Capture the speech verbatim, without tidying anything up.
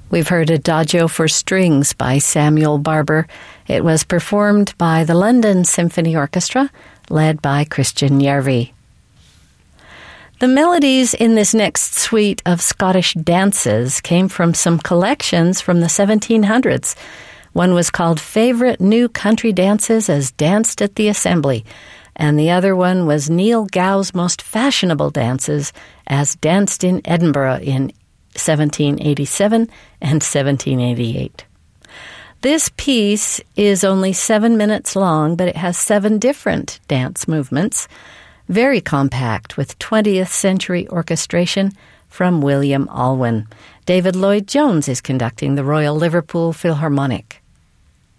We've heard Adagio for Strings by Samuel Barber. It was performed by the London Symphony Orchestra, led by Christian Järvi. The melodies in this next suite of Scottish dances came from some collections from the seventeen hundreds. One was called Favourite New Country Dances as Danced at the Assembly, and the other one was Neil Gow's Most Fashionable Dances as Danced in Edinburgh in seventeen eighty-seven and seventeen eighty-eight. This piece is only seven minutes long, but it has seven different dance movements, very compact, with twentieth century orchestration from William Alwyn. David Lloyd-Jones is conducting the Royal Liverpool Philharmonic.